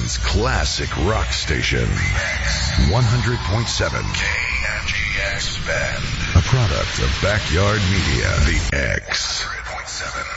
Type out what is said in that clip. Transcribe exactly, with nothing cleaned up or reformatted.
Portland's classic rock station. one hundred point seven K N G X Bend. A product of Backyard Media. The X. one hundred point seven